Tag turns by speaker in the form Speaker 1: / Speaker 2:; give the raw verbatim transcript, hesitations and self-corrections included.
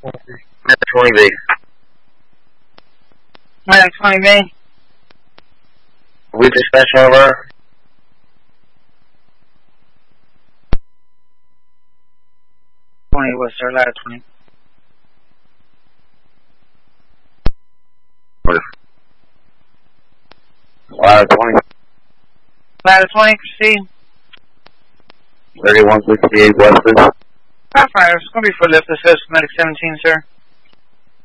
Speaker 1: twenty B.
Speaker 2: Ladder twenty B.
Speaker 1: We dispatch over.
Speaker 2: twenty was sir, ladder twenty.
Speaker 1: Ladder twenty.
Speaker 2: Ladder twenty, proceed.
Speaker 1: thirty-one sixty-eight Weston.
Speaker 2: Starfire, it's going to be for lift assist, medic seventeen, sir.